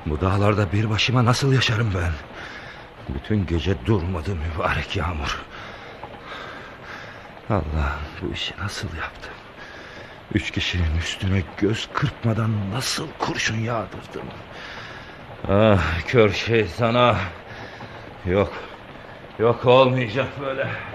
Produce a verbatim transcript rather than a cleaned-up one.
Bu dağlarda bir başıma nasıl yaşarım ben? Bütün gece durmadı mübarek yağmur. Allah'ım, bu işi nasıl yaptım? Üç kişinin üstüne göz kırpmadan nasıl kurşun yağdırdım? Ah kör şeytana. Yok, yok olmayacak böyle.